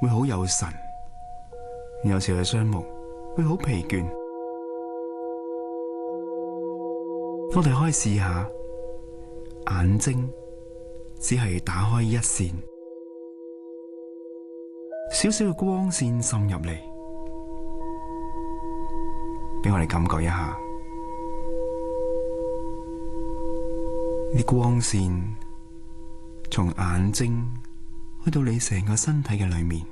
會好有神，有時嘅雙目會好疲倦。我哋可以試下，眼睛只係打開一線，少少嘅光線滲入嚟，俾我哋感覺一下，啲光線從眼睛去到你成個身體嘅裏面，